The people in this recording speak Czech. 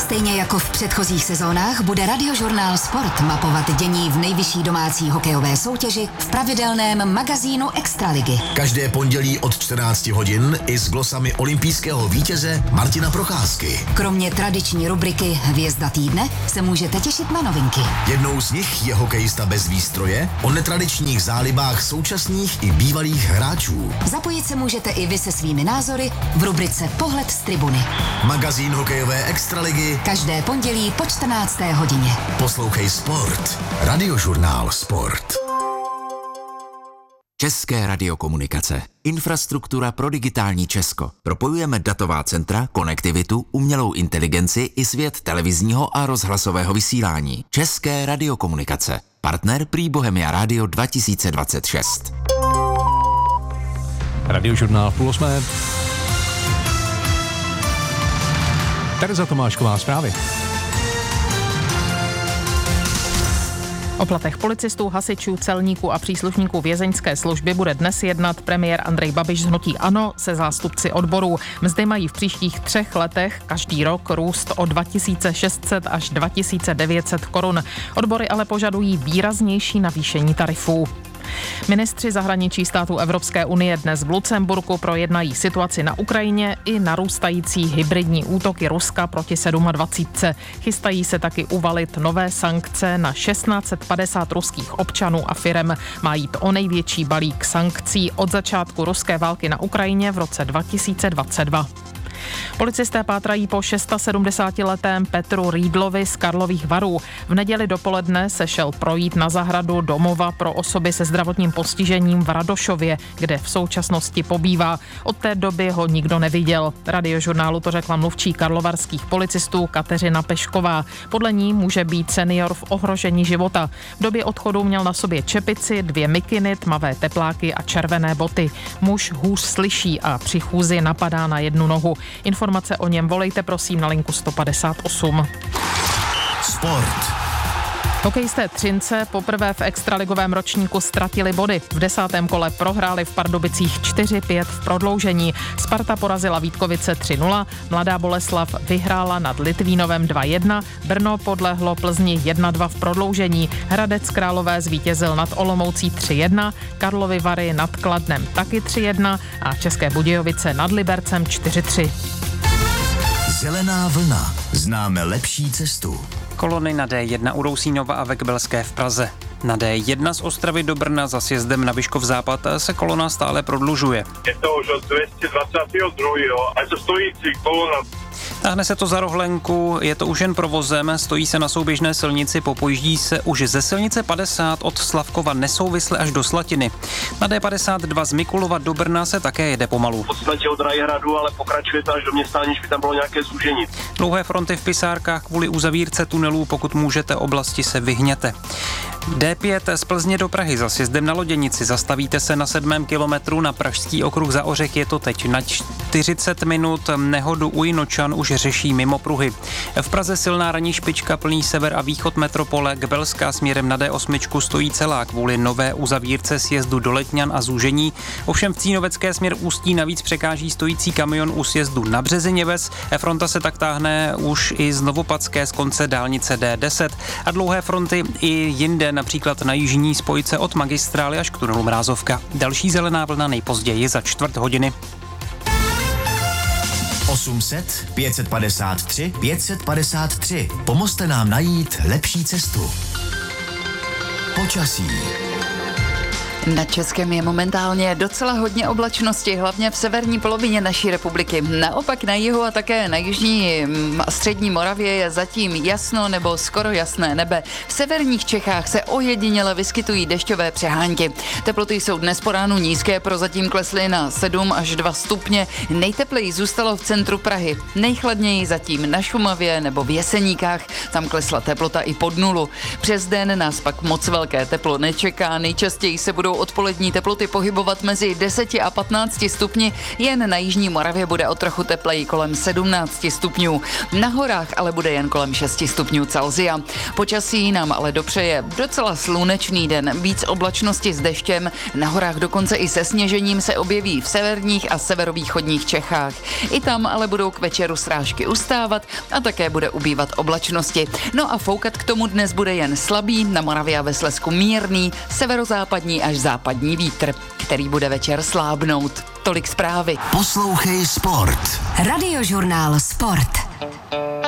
Stejně jako v předchozích sezónách bude Radiožurnál Sport mapovat dění v nejvyšší domácí hokejové soutěži v pravidelném magazínu Extraligy. Každé pondělí od 14 hodin i s glosami olympijského vítěze Martina Procházky. Kromě tradiční rubriky Hvězda týdne se můžete těšit na novinky. Jednou z nich je hokejista bez výstroje o netradičních zálibách současných i bývalých hráčů. Zapojit se můžete i vy se svými názory v rubrice Pohled z tribuny. Magazín hokejové Extraligy Každé pondělí po 14. hodině. Poslouchej Sport. Radiožurnál Sport. České radiokomunikace. Infrastruktura pro digitální Česko. Propojujeme datová centra, konektivitu, umělou inteligenci i svět televizního a rozhlasového vysílání. České radiokomunikace. Partner prý Bohemia Radio 2026. Radiožurnál 7:30. Tereza Tomášková, zprávy. O platech policistů, hasičů, celníků a příslušníků vězeňské služby bude dnes jednat premiér Andrej Babiš z hnutí ANO se zástupci odborů. Mzdy mají v příštích 3 letech každý rok růst o 2600 až 2900 korun. Odbory ale požadují výraznější navýšení tarifů. Ministři zahraničí států Evropské unie dnes v Lucemburku projednají situaci na Ukrajině i narůstající hybridní útoky Ruska proti 27. Chystají se taky uvalit nové sankce na 1650 ruských občanů a firem. Má jít o největší balík sankcí od začátku ruské války na Ukrajině v roce 2022. Policisté pátrají po 670letém Petru Rýdlovi z Karlových Varů. V neděli dopoledne se šel projít na zahradu domova pro osoby se zdravotním postižením v Radošově, kde v současnosti pobývá. Od té doby ho nikdo neviděl. Radiožurnálu to řekla mluvčí karlovarských policistů Kateřina Pešková. Podle ní může být senior v ohrožení života. V době odchodu měl na sobě čepici, 2 mikiny, tmavé tepláky a červené boty. Muž hůř slyší a při chůzi napadá na jednu nohu. Informace o něm volejte prosím na linku 158. Sport. Hokejisté Třince poprvé v extraligovém ročníku ztratili body. V 10. kole prohráli v Pardubicích 4-5 v prodloužení. Sparta porazila Vítkovice 3-0, Mladá Boleslav vyhrála nad Litvínovem 2-1, Brno podlehlo Plzni 1-2 v prodloužení, Hradec Králové zvítězil nad Olomoucí 3-1, Karlovy Vary nad Kladnem taky 3-1 a České Budějovice nad Libercem 4-3. Zelená vlna. Známe lepší cestu. Kolony na D1 u Rousínova a Vekbelské v Praze. Na D1 z Ostravy do Brna za sjezdem na Vyškov Západ se kolona stále prodlužuje. Je to už od 222. a je to stojící kolona. Táhne se to za rohlenku, je to už jen provozem, stojí se na souběžné silnici, popojíždí se už ze silnice 50 od Slavkova nesouvisle až do Slatiny. Na D52 z Mikulova do Brna se také jede pomalu. V podstatě od Rajhradu, ale pokračuje to až do města, aniž by tam bylo nějaké zúžení. Dlouhé fronty v Pisárkách kvůli uzavírce tunelů, pokud můžete oblasti se vyhněte. D5 z Plzně do Prahy za sjezdem na Loděnici. Zastavíte se na 7. kilometru na Pražský okruh za Ořech, je to teď na 40 minut. Nehodu u Jinočan už řeší mimo pruhy. V Praze silná ranní špička, plný sever a východ metropole. Gbelská směrem na D8 stojí celá kvůli nové uzavírce sjezdu do Letňan a zúžení. Ovšem v Cínovecké směr Ústí navíc překáží stojící kamion u sjezdu na Březiněves. Fronta se tak táhne už i z Novopadské z konce dálnice D10 a dlouhé fronty i jinde, například na jižní spojce od magistrály až k tunelu Mrázovka. Další zelená vlna nejpozději za 4 hodiny. 800 553 553. Pomozte nám najít lepší cestu. Počasí. Na Českém je momentálně docela hodně oblačnosti, hlavně v severní polovině naší republiky. Naopak na jihu a také na jižní a střední Moravě je zatím jasno nebo skoro jasné nebe. V severních Čechách se ojediněle vyskytují dešťové přehánky. Teploty jsou dnes po ránu nízké, prozatím klesly na 7 až 2 stupně. Nejtepleji zůstalo v centru Prahy. Nejchladněji zatím na Šumavě nebo v Jeseníkách. Tam klesla teplota i pod nulu. Přes den nás pak moc velké teplo nečeká. Nejčastěji se budou odpolední teploty pohybovat mezi 10 a 15 stupni, jen na jižní Moravě bude o trochu tepleji kolem 17 stupňů. Na horách ale bude jen kolem 6 stupňů Celsia. Počasí nám ale dopřeje docela slunečný den, víc oblačnosti s deštěm, na horách dokonce i se sněžením se objeví v severních a severovýchodních Čechách. I tam ale budou k večeru srážky ustávat a také bude ubývat oblačnosti. No a foukat k tomu dnes bude jen slabý, na Moravě a ve Slezsku mírný, severozápadní až západní vítr, který bude večer slábnout. Tolik zprávy. Poslouchej Sport. Radiožurnál Sport.